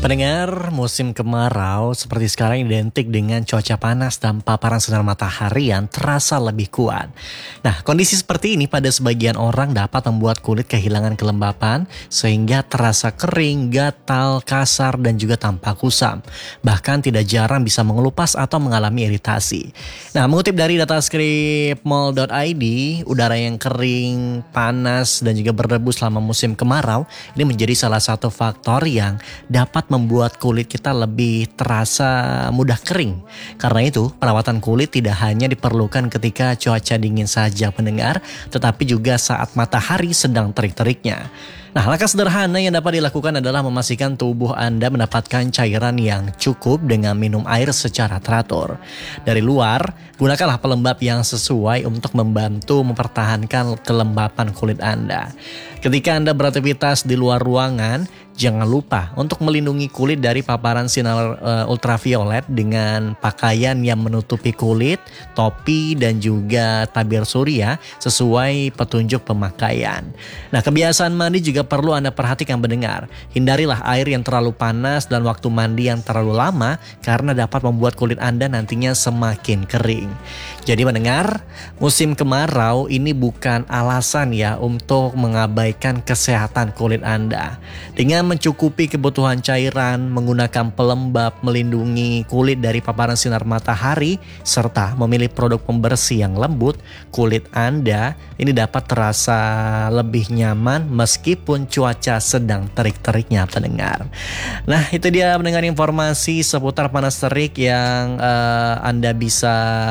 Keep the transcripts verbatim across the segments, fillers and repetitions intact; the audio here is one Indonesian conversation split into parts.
Pendengar, musim kemarau seperti sekarang identik dengan cuaca panas dan paparan sinar matahari yang terasa lebih kuat. Nah, kondisi seperti ini pada sebagian orang dapat membuat kulit kehilangan kelembapan sehingga terasa kering, gatal, kasar, dan juga tampak kusam. Bahkan tidak jarang bisa mengelupas atau mengalami iritasi. Nah, mengutip dari data skrip mall dot i d, udara yang kering, panas, dan juga berdebu selama musim kemarau ini menjadi salah satu faktor yang dapat membuat kulit kita lebih terasa mudah kering. Karena itu, perawatan kulit tidak hanya diperlukan ketika cuaca dingin saja pendengar, tetapi juga saat matahari sedang terik-teriknya. Nah, langkah sederhana yang dapat dilakukan adalah memastikan tubuh Anda mendapatkan cairan yang cukup dengan minum air secara teratur. Dari luar, gunakanlah pelembab yang sesuai untuk membantu mempertahankan kelembapan kulit Anda. Ketika Anda beraktivitas di luar ruangan, jangan lupa untuk melindungi kulit dari paparan sinar uh, ultraviolet dengan pakaian yang menutupi kulit, topi, dan juga tabir surya sesuai petunjuk pemakaian. Nah, kebiasaan mandi juga perlu Anda perhatikan pendengar. Hindarilah air yang terlalu panas dan waktu mandi yang terlalu lama karena dapat membuat kulit Anda nantinya semakin kering. Jadi pendengar, musim kemarau ini bukan alasan ya untuk mengabaikan kesehatan kulit Anda. Dengan mencukupi kebutuhan cairan, menggunakan pelembab, melindungi kulit dari paparan sinar matahari, serta memilih produk pembersih yang lembut, kulit Anda ini dapat terasa lebih nyaman meskipun cuaca sedang terik-teriknya pendengar. Nah, itu dia pendengar informasi seputar panas terik yang uh, Anda bisa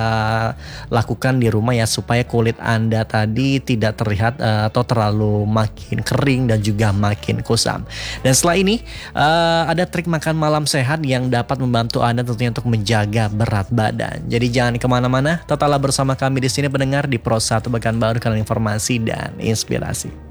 lakukan di rumah ya, supaya kulit Anda tadi tidak terlihat uh, atau terlalu makin kering dan juga makin kusam. Dan setelah ini uh, ada trik makan malam sehat yang dapat membantu Anda tentunya untuk menjaga berat badan. Jadi jangan kemana-mana, tetaplah bersama kami di sini pendengar di Pro satu Pekanbaru, kalian informasi dan inspirasi.